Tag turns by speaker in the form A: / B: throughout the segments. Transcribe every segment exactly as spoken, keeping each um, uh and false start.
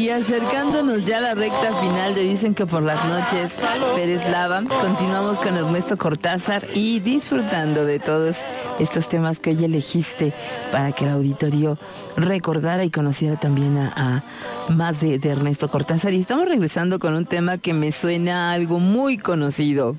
A: Y acercándonos ya a la recta final de Dicen que por las noches, Pérez Lava, continuamos con Ernesto Cortázar y disfrutando de todos estos temas que hoy elegiste para que el auditorio recordara y conociera también a, a más de, de Ernesto Cortázar. Y estamos regresando con un tema que me suena a algo muy conocido.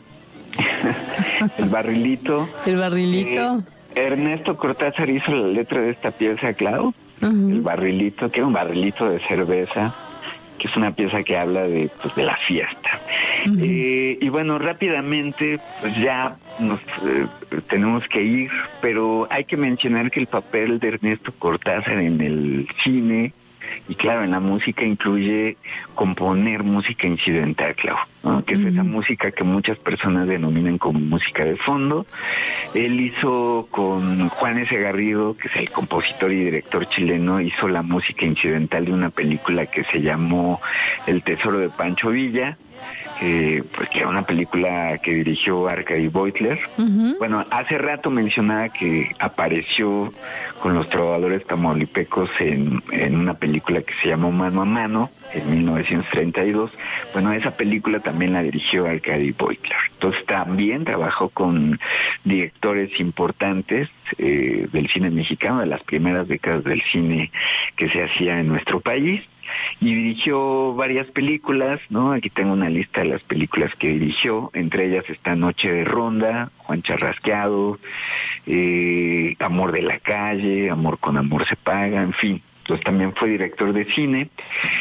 B: El barrilito.
A: El barrilito.
B: Eh, Ernesto Cortázar hizo la letra de esta pieza, Clau. Uh-huh. El barrilito, que era un barrilito de cerveza, que es una pieza que habla de, pues, de la fiesta. Uh-huh. Eh, y bueno, rápidamente, pues ya nos eh, tenemos que ir, pero hay que mencionar que el papel de Ernesto Cortázar en el cine y claro, en la música incluye componer música incidental, Clau, ¿no? Que es uh-huh. esa música que muchas personas denominan como música de fondo. Él hizo con Juan S. Garrido, que es el compositor y director chileno, hizo la música incidental de una película que se llamó El Tesoro de Pancho Villa, eh, pues que era una película que dirigió Arcady Beutler. Uh-huh. Bueno, hace rato mencionaba que apareció con los Trovadores Tamaulipecos en, en una película que se llamó Mano a Mano, en mil novecientos treinta y dos. Bueno, esa película también la dirigió Arcady Beutler. Entonces también trabajó con directores importantes eh, del cine mexicano, de las primeras décadas del cine que se hacía en nuestro país. Y dirigió varias películas, ¿no? Aquí tengo una lista de las películas que dirigió, entre ellas está Noche de Ronda, Juan Charrasqueado, eh, Amor de la Calle, Amor con Amor se paga, en fin. Entonces también fue director de cine.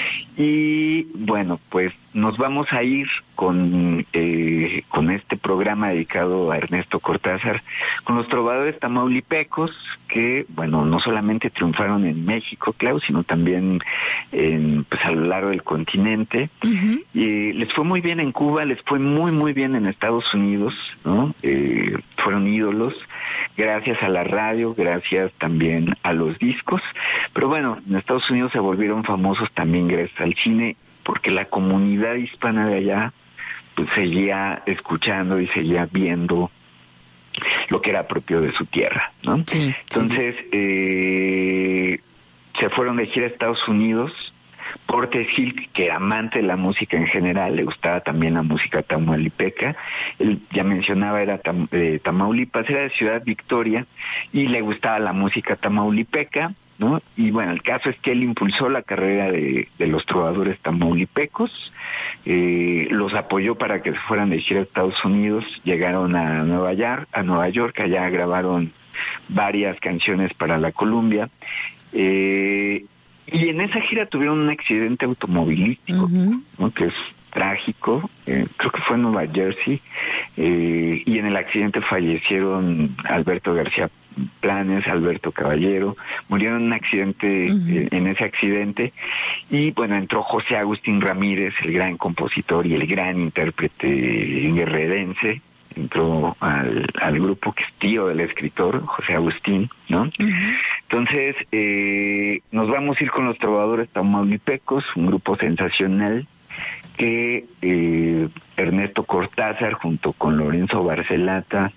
B: Y bueno, pues nos vamos a ir con, eh, con este programa dedicado a Ernesto Cortázar, con los Trovadores Tamaulipecos, que, bueno, no solamente triunfaron en México, Clau, sino también en, pues, a lo largo del continente. Uh-huh. Y les fue muy bien en Cuba, les fue muy, muy bien en Estados Unidos, ¿no? Eh, fueron ídolos, gracias a la radio, gracias también a los discos. Pero bueno, en Estados Unidos se volvieron famosos también gracias al cine, porque la comunidad hispana de allá pues seguía escuchando y seguía viendo lo que era propio de su tierra, ¿no? Sí, Entonces, sí. Eh, se fueron de gira a Estados Unidos. Porter Hill, que era amante de la música en general, le gustaba también la música tamaulipeca. Él ya mencionaba, era tam, eh, Tamaulipas, era de Ciudad Victoria, y le gustaba la música tamaulipeca, ¿no? Y bueno, el caso es que él impulsó la carrera de, de los trovadores tamaulipecos, eh, los apoyó para que se fueran de gira a Estados Unidos, llegaron a Nueva York, a Nueva York, allá grabaron varias canciones para la Columbia, eh, y en esa gira tuvieron un accidente automovilístico, uh-huh. ¿no? Que es trágico, eh, creo que fue en Nueva Jersey, eh, y en el accidente fallecieron Alberto García Planes, Alberto Caballero, murieron en un accidente, uh-huh. eh, en ese accidente, y bueno, entró José Agustín Ramírez, el gran compositor y el gran intérprete guerrerense, entró al, al grupo, que es tío del escritor, José Agustín, ¿no? Uh-huh. Entonces, eh, nos vamos a ir con los Trovadores Tamaulipecos, un grupo sensacional que eh, Ernesto Cortázar junto con Lorenzo Barcelata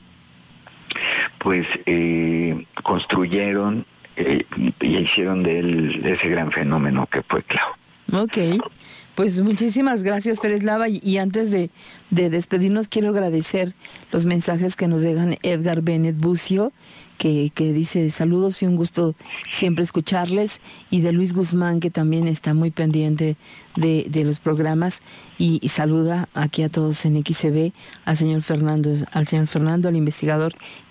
B: pues eh, construyeron eh, y hicieron de él ese gran fenómeno que fue Clau.
A: Ok, pues muchísimas gracias, Pérez Lava, y, y antes de, de despedirnos quiero agradecer los mensajes que nos dejan Edgar Bennett Bucio, que, que dice saludos y un gusto siempre escucharles, y de Luis Guzmán, que también está muy pendiente de, de los programas, y, y saluda aquí a todos en X C B, al señor Fernando, al señor Fernando, al investigador